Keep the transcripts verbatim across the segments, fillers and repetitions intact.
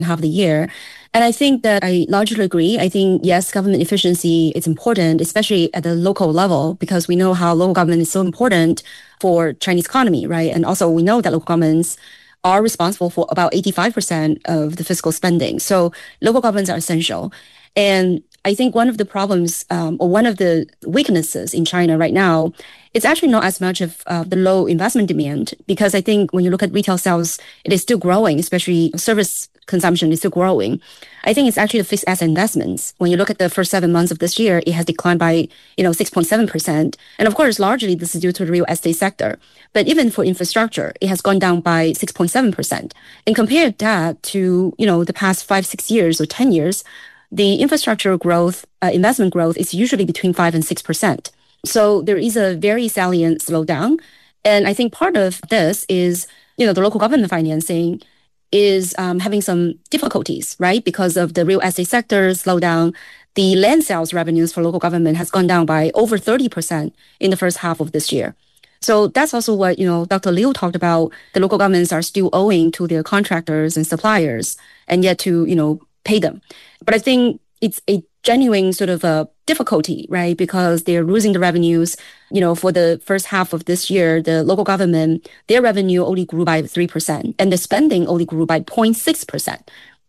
half of the year. And I think that I largely agree. I think, yes, government efficiency is important, especially at the local level, because we know how local government is so important for Chinese economy, right? And also we know that local governments are responsible for about eighty-five percent of the fiscal spending. So local governments are essential. And I think one of the problems um, or one of the weaknesses in China right now, it's actually not as much of uh, the low investment demand, because I think when you look at retail sales, it is still growing, especially service consumption is still growing. I think it's actually the fixed asset investments. When you look at the first seven months of this year, it has declined by, you know, six point seven percent. And of course, largely this is due to the real estate sector. But even for infrastructure, it has gone down by six point seven percent. And compare that to, you know, the past five, six years or ten years, the infrastructure growth, uh, investment growth is usually between five and six percent. So there is a very salient slowdown. And I think part of this is, you know, the local government financing is um, having some difficulties, right? Because of the real estate sector slowdown, the land sales revenues for local government has gone down by over thirty percent in the first half of this year. So that's also what, you know, Doctor Liu talked about. The local governments are still owing to their contractors and suppliers and yet to, you know, pay them. But I think it's a genuine sort of a difficulty, right? Because they're losing the revenues. You know, for the first half of this year, the local government, their revenue only grew by three percent and the spending only grew by zero point six percent.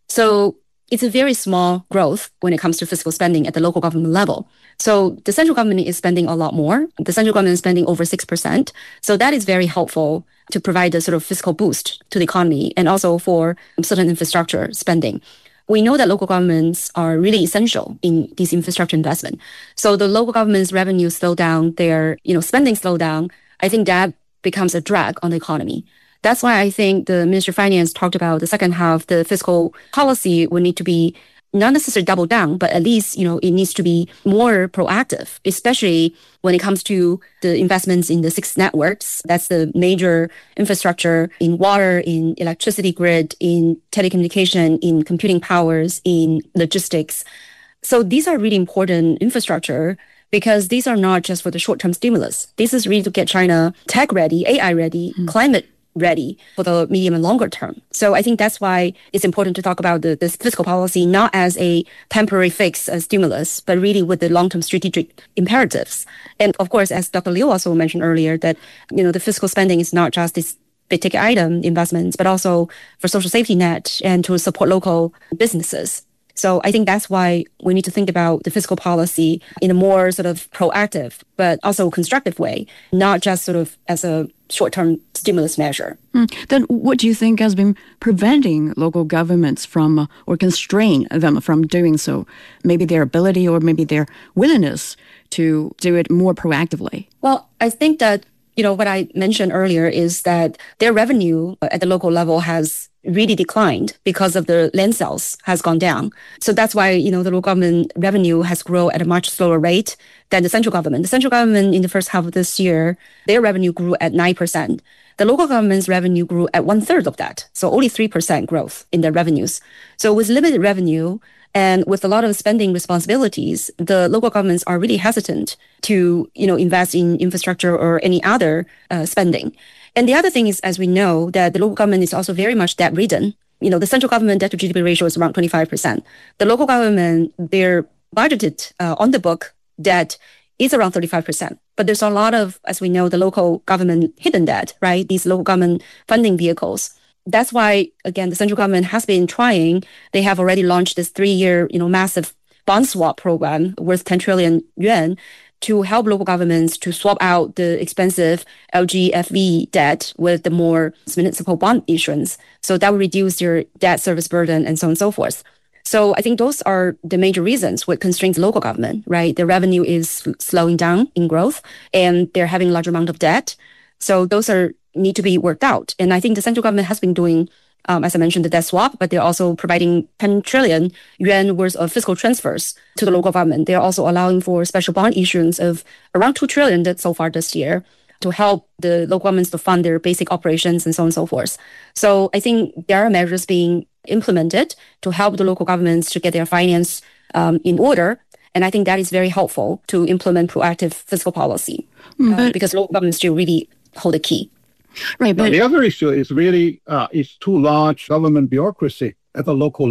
So it's a very small growth when it comes to fiscal spending at the local government level. So the central government is spending a lot more. The central government is spending over six percent. So that is very helpful to provide a sort of fiscal boost to the economy and also for certain infrastructure spending. We know that local governments are really essential in these infrastructure investment. So the local government's revenue slow down, their, you know, spending slow down, I think that becomes a drag on the economy. That's why I think the Ministry of Finance talked about the second half, the fiscal policy will need to be not necessarily double down, but at least, you know, it needs to be more proactive, especially when it comes to the investments in the six networks. That's the major infrastructure in water, in electricity grid, in telecommunication, in computing powers, in logistics. So these are really important infrastructure because these are not just for the short-term stimulus. This is really to get China tech ready, A I ready, mm. climate ready for the medium and longer term. So I think that's why it's important to talk about the, this fiscal policy not as a temporary fix, a stimulus, but really with the long-term strategic imperatives. And of course, as Doctor Liu also mentioned earlier, that, you know, the fiscal spending is not just this big-ticket item investments, but also for social safety net and to support local businesses. So I think that's why we need to think about the fiscal policy in a more sort of proactive, but also constructive way, not just sort of as a short-term stimulus measure. Mm. Then what do you think has been preventing local governments from uh, or constrain them from doing so? Maybe their ability or maybe their willingness to do it more proactively? Well, I think that, you know, what I mentioned earlier is that their revenue at the local level has really declined because of the land sales has gone down. So that's why, you know, the local government revenue has grown at a much slower rate than the central government. The central government in the first half of this year, their revenue grew at nine percent. The local government's revenue grew at one third of that. So only three percent growth in their revenues. So with limited revenue and with a lot of spending responsibilities, the local governments are really hesitant to, you know, invest in infrastructure or any other uh, spending. And the other thing is, as we know, that the local government is also very much debt-ridden. You know, the central government debt to G D P ratio is around twenty-five percent. The local government, their budgeted uh, on the book debt is around thirty-five percent. But there's a lot of, as we know, the local government hidden debt, right? These local government funding vehicles. That's why, again, the central government has been trying. They have already launched this three-year, you know, massive bond swap program worth ten trillion yuan to help local governments to swap out the expensive L G F V debt with the more municipal bond issuance. So that will reduce their debt service burden and so on and so forth. So I think those are the major reasons what constrains local government, right? The revenue is slowing down in growth and they're having a large amount of debt. So those are need to be worked out. And I think the central government has been doing, um, as I mentioned, the debt swap, but they're also providing ten trillion yuan worth of fiscal transfers to the local government. They're also allowing for special bond issuance of around two trillion that so far this year to help the local governments to fund their basic operations and so on and so forth. So I think there are measures being implemented to help the local governments to get their finance um, in order. And I think that is very helpful to implement proactive fiscal policy uh, but, because local governments still really hold the key. Right, but the other issue is really uh, is too large government bureaucracy at the local